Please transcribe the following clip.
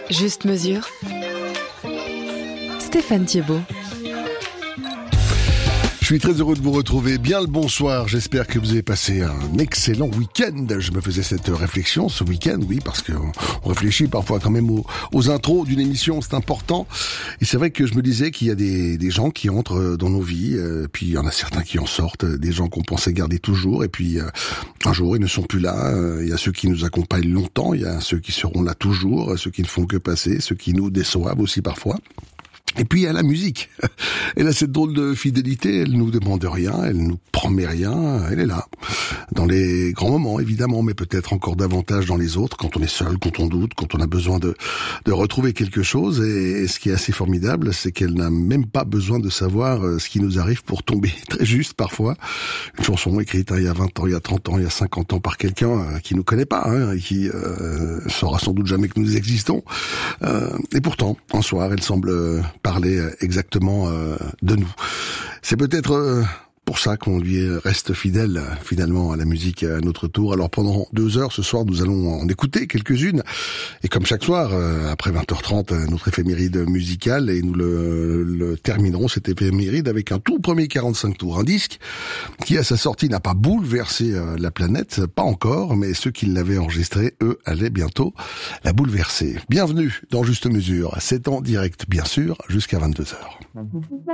Juste mesure. Stéphane Thiebaud. Je suis très heureux de vous retrouver. Bien le bonsoir. J'espère que vous avez passé un excellent week-end. Je me faisais cette réflexion ce week-end, oui, parce qu'on réfléchit parfois quand même aux intros d'une émission, c'est important. Et c'est vrai que je me disais qu'il y a des gens qui entrent dans nos vies, puis il y en a certains qui en sortent, des gens qu'on pensait garder toujours, et puis un jour ils ne sont plus là. Il y a ceux qui nous accompagnent longtemps, il y a ceux qui seront là toujours, ceux qui ne font que passer, ceux qui nous déçoivent aussi parfois. Et puis il y a la musique. Elle a cette drôle de fidélité, elle nous demande rien, elle nous promet rien, elle est là. Dans les grands moments, évidemment, mais peut-être encore davantage dans les autres, quand on est seul, quand on doute, quand on a besoin de retrouver quelque chose. Et ce qui est assez formidable, c'est qu'elle n'a même pas besoin de savoir ce qui nous arrive pour tomber très juste parfois. Une chanson écrite il y a 20 ans, il y a 30 ans, il y a 50 ans par quelqu'un qui nous connaît pas, et qui saura sans doute jamais que nous existons. Et pourtant, un soir, elle semble parler exactement de nous. C'est peut-être pour ça qu'on lui reste fidèle finalement à la musique à notre tour. Alors pendant 2 heures ce soir, nous allons en écouter quelques-unes. Et comme chaque soir, après 20h30, notre éphéméride musicale, et nous le terminerons cette éphéméride avec un tout premier 45 tours. Un disque qui à sa sortie n'a pas bouleversé la planète, pas encore, mais ceux qui l'avaient enregistré, eux, allaient bientôt la bouleverser. Bienvenue dans Juste Mesure. C'est en direct bien sûr jusqu'à 22h.